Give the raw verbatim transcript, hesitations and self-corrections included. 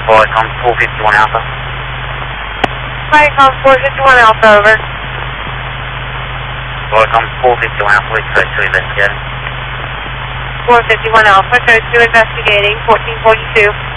Viacom four fifty-one Alpha. Viacom four fifty-one Alpha, over. Viacom four fifty-one Alpha, we code two investigating. four fifty-one Alpha, code two investigating, fourteen forty-two.